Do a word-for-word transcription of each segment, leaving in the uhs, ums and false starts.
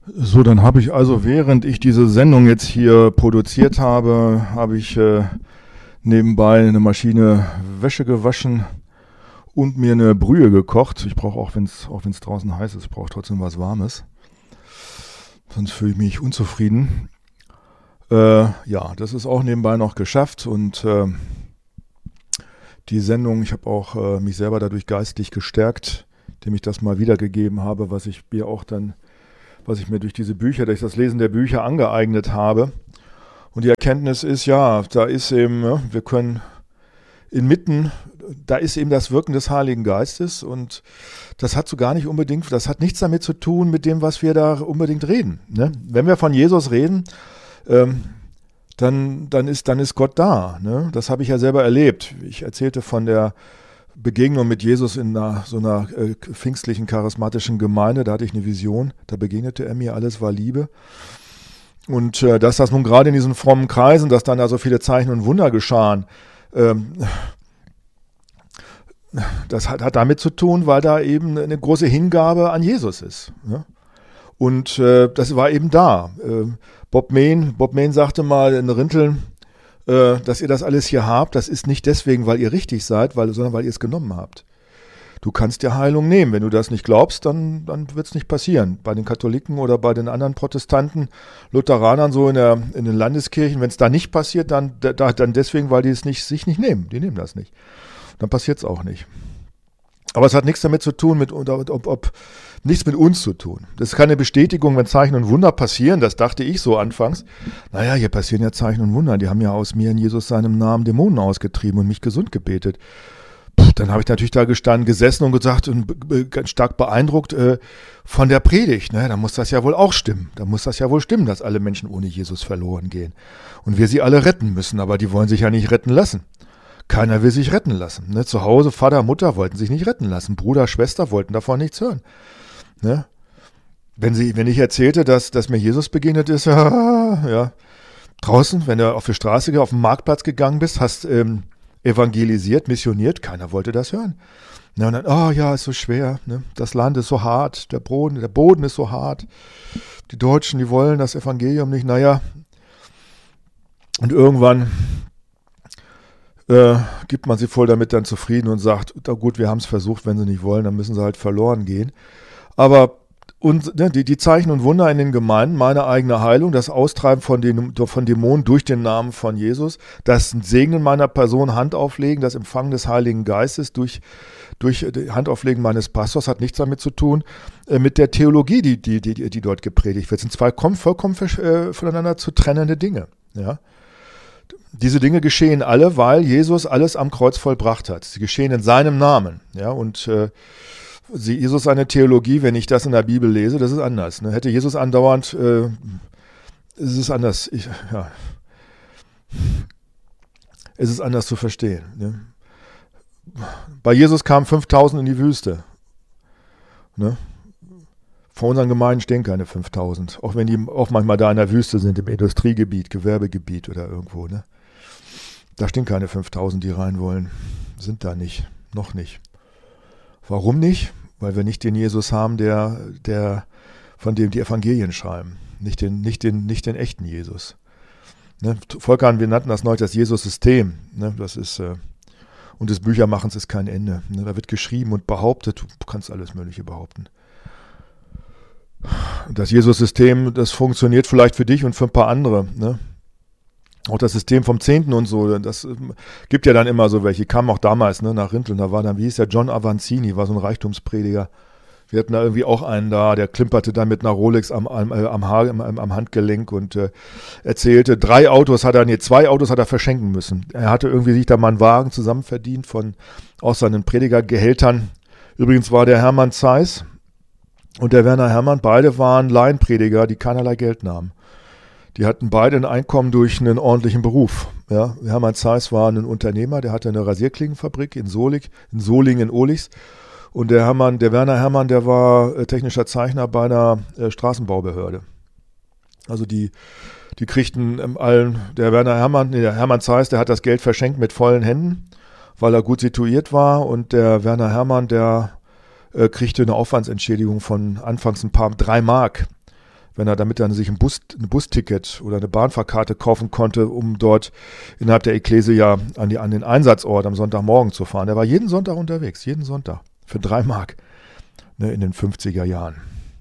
So, dann habe ich also, während ich diese Sendung jetzt hier produziert habe, habe ich äh, nebenbei eine Maschine Wäsche gewaschen und mir eine Brühe gekocht. Ich brauche auch, wenn es auch wenn's draußen heiß ist, ich brauche trotzdem was Warmes. Sonst fühle ich mich unzufrieden. Äh, ja, das ist auch nebenbei noch geschafft und äh, die Sendung, ich habe auch äh, mich selber dadurch geistig gestärkt, indem ich das mal wiedergegeben habe, was ich mir auch dann was ich mir durch diese Bücher, durch das Lesen der Bücher angeeignet habe. Und die Erkenntnis ist, ja, da ist eben, ja, wir können inmitten, da ist eben das Wirken des Heiligen Geistes und das hat so gar nicht unbedingt, das hat nichts damit zu tun mit dem, was wir da unbedingt reden. Ne? Wenn wir von Jesus reden, ähm, dann, dann, ist, dann ist Gott da. Ne? Das habe ich ja selber erlebt. Ich erzählte von der Begegnung mit Jesus in einer, so einer äh, pfingstlichen, charismatischen Gemeinde, da hatte ich eine Vision, da begegnete er mir, alles war Liebe. Und äh, dass das nun gerade in diesen frommen Kreisen, dass dann da so viele Zeichen und Wunder geschahen, ähm, das hat, hat damit zu tun, weil da eben eine große Hingabe an Jesus ist. Ja? Und äh, das war eben da. Äh, Bob Mayne, Bob Mayne sagte mal in Rinteln, dass ihr das alles hier habt, das ist nicht deswegen, weil ihr richtig seid, weil, sondern weil ihr es genommen habt. Du kannst dir Heilung nehmen. Wenn du das nicht glaubst, dann, dann wird es nicht passieren. Bei den Katholiken oder bei den anderen Protestanten, Lutheranern so in, der, in den Landeskirchen, wenn es da nicht passiert, dann, da, dann deswegen, weil die es nicht, sich nicht nehmen. Die nehmen das nicht. Dann passiert es auch nicht. Aber es hat nichts damit zu tun, mit, ob, ob, nichts mit uns zu tun. Das ist keine Bestätigung, wenn Zeichen und Wunder passieren, das dachte ich so anfangs. Naja, hier passieren ja Zeichen und Wunder, die haben ja aus mir in Jesus seinem Namen Dämonen ausgetrieben und mich gesund gebetet. Puh, dann habe ich natürlich da gestanden, gesessen und gesagt und ganz stark beeindruckt äh, von der Predigt. Ne? Da muss das ja wohl auch stimmen. Da muss das ja wohl stimmen, dass alle Menschen ohne Jesus verloren gehen. Und wir sie alle retten müssen, aber die wollen sich ja nicht retten lassen. Keiner will sich retten lassen. Ne? Zu Hause, Vater, Mutter wollten sich nicht retten lassen. Bruder, Schwester wollten davon nichts hören. Ne? Wenn, sie, wenn ich erzählte, dass, dass mir Jesus begegnet ist, ja, draußen, wenn du auf die Straße, auf den Marktplatz gegangen bist, hast ähm, evangelisiert, missioniert, keiner wollte das hören. Ne? Und dann, oh ja, ist so schwer, ne? Das Land ist so hart, der Boden, der Boden ist so hart. Die Deutschen, die wollen das Evangelium nicht, naja. Und irgendwann Äh, gibt man sie voll damit dann zufrieden und sagt, na gut, wir haben es versucht, wenn sie nicht wollen, dann müssen sie halt verloren gehen. Aber und, ne, die, die Zeichen und Wunder in den Gemeinden, meine eigene Heilung, das Austreiben von, den, von Dämonen durch den Namen von Jesus, das Segnen meiner Person, Handauflegen, das Empfangen des Heiligen Geistes durch, durch Handauflegen meines Pastors hat nichts damit zu tun, äh, mit der Theologie, die, die, die, die dort gepredigt wird. Das sind zwei vollkommen äh, voneinander zu trennende Dinge, ja. Diese Dinge geschehen alle, weil Jesus alles am Kreuz vollbracht hat. Sie geschehen in seinem Namen. Ja, und äh, Jesus seine Theologie, wenn ich das in der Bibel lese, das ist anders. Ne? Hätte Jesus andauernd, äh, es ist anders. Ich, ja, es ist anders zu verstehen. Ne? Bei Jesus kamen fünftausend in die Wüste. Ne? Vor unseren Gemeinden stehen keine fünftausend. Auch wenn die auch manchmal da in der Wüste sind, im Industriegebiet, Gewerbegebiet oder irgendwo. Ne? Da stehen keine fünftausend, die rein wollen. Sind da nicht. Noch nicht. Warum nicht? Weil wir nicht den Jesus haben, der, der, von dem die Evangelien schreiben. Nicht den, nicht den, nicht den echten Jesus. Ne? Volker, wir nannten das neulich das Jesus-System. Ne? Das ist, äh, und des Büchermachens ist kein Ende. Ne? Da wird geschrieben und behauptet, du kannst alles Mögliche behaupten. Das Jesus-System, das funktioniert vielleicht für dich und für ein paar andere. Ne? Auch das System vom Zehnten und so, das gibt ja dann immer so welche. Kamen auch damals ne, nach Rinteln, da war dann, wie hieß der, John Avanzini, war so ein Reichtumsprediger. Wir hatten da irgendwie auch einen da, der klimperte dann mit einer Rolex am, am, am, Haar, am, am Handgelenk und äh, erzählte, drei Autos hat er, nee, zwei Autos hat er verschenken müssen. Er hatte irgendwie sich da mal einen Wagen zusammen verdient von aus seinen Predigergehältern. Übrigens war der Hermann Zeiss und der Werner Hermann, beide waren Laienprediger, die keinerlei Geld nahmen. Die hatten beide ein Einkommen durch einen ordentlichen Beruf. Ja, Hermann Zeiss war ein Unternehmer, der hatte eine Rasierklingenfabrik in Solig, in Solingen in Ohligs. Und der Hermann, der Werner Hermann, der war äh, technischer Zeichner bei einer äh, Straßenbaubehörde. Also die, die kriegten ähm, allen, der Werner Hermann, nee, der Hermann Zeiss, der hat das Geld verschenkt mit vollen Händen, weil er gut situiert war. Und der Werner Hermann, der äh, kriegte eine Aufwandsentschädigung von anfangs ein paar, drei Mark. wenn er damit dann sich ein, Bus, ein Busticket oder eine Bahnfahrkarte kaufen konnte, um dort innerhalb der Ekklesia an, die, an den Einsatzort am Sonntagmorgen zu fahren. Der war jeden Sonntag unterwegs, jeden Sonntag, für drei Mark, ne, in den fünfziger Jahren.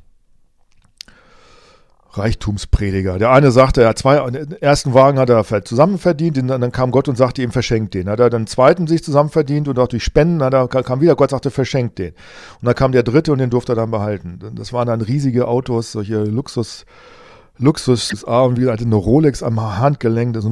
Reichtumsprediger. Der eine sagte, er hat zwei, den ersten Wagen hat er zusammen verdient, dann kam Gott und sagte ihm, verschenkt den. Hat er dann den zweiten sich zusammen verdient und auch durch Spenden hat er, kam wieder Gott, sagte, verschenkt den. Und dann kam der dritte und den durfte er dann behalten. Das waren dann riesige Autos, solche Luxus, Luxus, wie gesagt, eine Rolex am Handgelenk,